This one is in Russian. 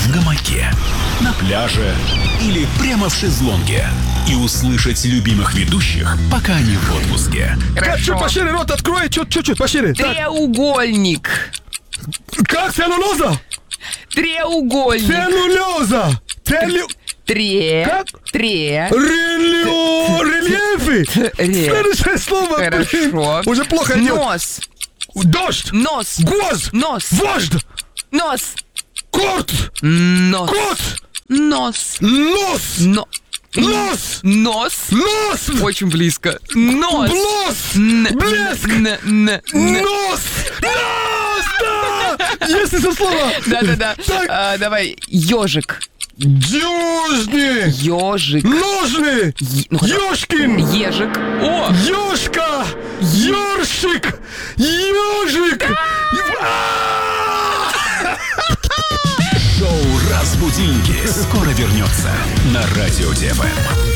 в гамаке, на пляже или прямо в шезлонге и услышать любимых ведущих, пока они в отпуске. Как, чуть пошире рот открой, чуть-чуть пошире. Так. Треугольник. Как целлюлоза? Треугольник. Целлюлоза. Как? Рельефы. Следующее слово. Хорошо. Уже плохо идет. Нос. Дождь. Нос. Гвоздь. Нос. Вождь. Нос. Корт. Нос. Кот. Нос. Нос. Нос. Нос. Нос. Нос. Очень близко. Нос. Блос. Блеск. Нос. Нос. Нос. Да. Есть это слово. Да. Так. Давай. Ежик. Дюжни. Ежик. Ножны. Ёшкин. Ежик. О! Ёшка. Ёршик. Ёжик. Шоу «Разбудинки» скоро вернется на Радио ТФМ.